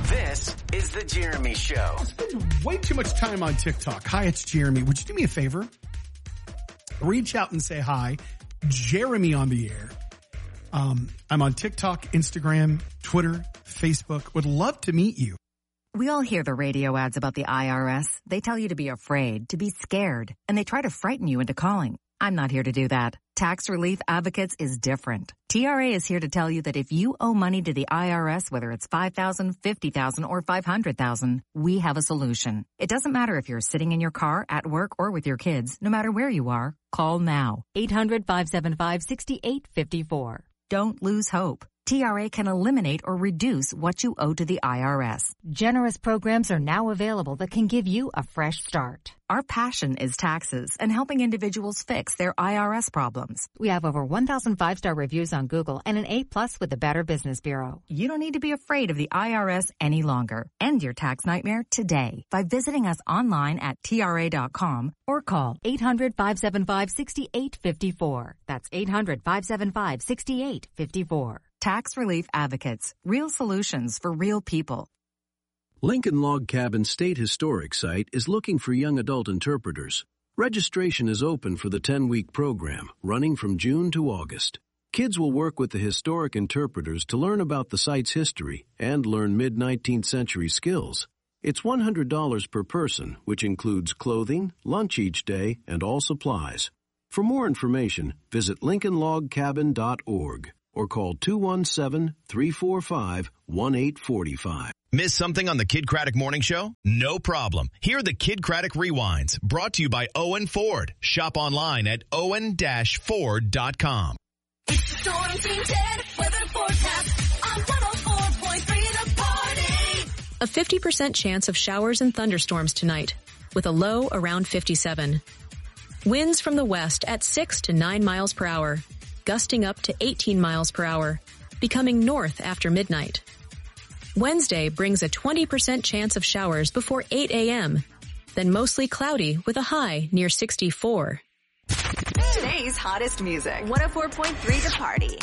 This is The Jeremy Show. I spend way too much time on TikTok. Hi, it's Jeremy. Would you do me a favor? Reach out and say hi. Jeremy on the air. I'm on TikTok, Instagram, Twitter, Facebook. Would love to meet you. We all hear the radio ads about the IRS. They tell you to be afraid, to be scared, and they try to frighten you into calling. I'm not here to do that. Tax Relief Advocates is different. TRA is here to tell you that if you owe money to the IRS, whether it's $5,000, $50,000, or $500,000, we have a solution. It doesn't matter if you're sitting in your car, at work, or with your kids. No matter where you are, call now. 800-575-6854. Don't lose hope. TRA can eliminate or reduce what you owe to the IRS. Generous programs are now available that can give you a fresh start. Our passion is taxes and helping individuals fix their IRS problems. We have over 1,000 5-star reviews on Google and an A+ with the Better Business Bureau. You don't need to be afraid of the IRS any longer. End your tax nightmare today by visiting us online at TRA.com or call 800-575-6854. That's 800-575-6854. Tax Relief Advocates. Real solutions for real people. Lincoln Log Cabin State Historic Site is looking for young adult interpreters. Registration is open for the 10-week program, running from June to August. Kids will work with the historic interpreters to learn about the site's history and learn mid-19th century skills. It's $100 per person, which includes clothing, lunch each day, and all supplies. For more information, visit lincolnlogcabin.org. or call 217-345-1845. Miss something on the Kid Craddock Morning Show? No problem. Hear the Kid Craddock Rewinds, brought to you by Owen Ford. Shop online at owen-ford.com. It's the Storm Team 10 weather forecast on 104.3 The Party. A 50% chance of showers and thunderstorms tonight, with a low around 57. Winds from the west at 6 to 9 miles per hour. Gusting up to 18 miles per hour, becoming north after midnight. Wednesday brings a 20% chance of showers before 8 a.m., then mostly cloudy with a high near 64. Today's hottest music. 104.3 The Party.